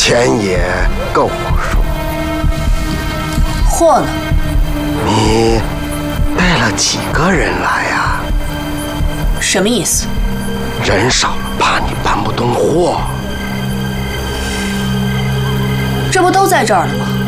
钱也够数。 货呢？ 你带了几个人来呀？ 什么意思？ 人少了，怕你搬不动货。 这不都在这儿了吗？